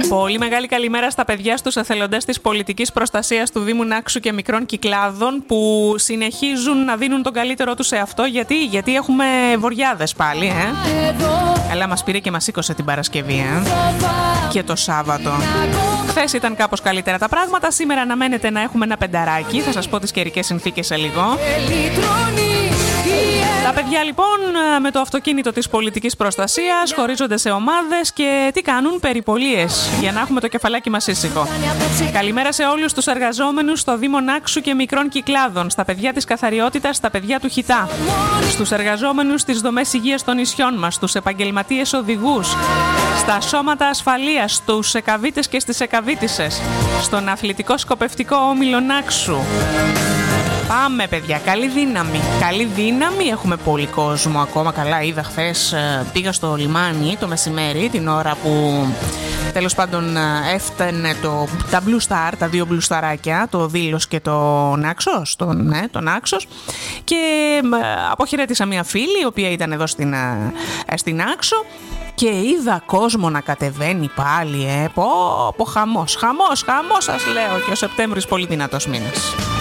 Πολύ μεγάλη καλημέρα στα παιδιά, στους εθελοντές της πολιτικής προστασίας του Δήμου Νάξου και μικρών Κυκλάδων που συνεχίζουν να δίνουν τον καλύτερό τους σε αυτό. Γιατί έχουμε βοριάδες πάλι, Αλλά μας πήρε και μας σήκωσε την Παρασκευή, και το Σάββατο. Χθες ήταν κάπως καλύτερα τα πράγματα, σήμερα αναμένεται να έχουμε ένα πενταράκι. Θα σας πω τις καιρικές συνθήκες σε λίγο. Τα παιδιά λοιπόν με το αυτοκίνητο της πολιτικής προστασίας χωρίζονται σε ομάδες και τι κάνουν? Περιπολίες για να έχουμε το κεφαλάκι μας ήσυχο. Καλημέρα σε όλους τους εργαζόμενους στο Δήμο Νάξου και μικρών Κυκλάδων, στα παιδιά της καθαριότητας, στα παιδιά του Χιτά, στους εργαζόμενους στις δομές υγείας των νησιών μας, στους επαγγελματίες οδηγούς, στα σώματα ασφαλείας, στους εκαβίτες και στις εκαβίτισσες, στον αθλητικό σκοπευτικό όμιλο Νάξου. Πάμε παιδιά, καλή δύναμη. Καλή δύναμη, έχουμε πολύ κόσμο ακόμα. Καλά, είδα χθες, πήγα στο λιμάνι το μεσημέρι, την ώρα που τέλος πάντων έφτανε τα Blue Star, τα δύο Blue Starάκια, το Δήλος και το Νάξος, το Νάξος, και αποχαιρέτησα μια φίλη η οποία ήταν εδώ στην Νάξο και είδα κόσμο να κατεβαίνει πάλι, χαμός σας λέω, και ο Σεπτέμβρης πολύ δυνατός μήνας.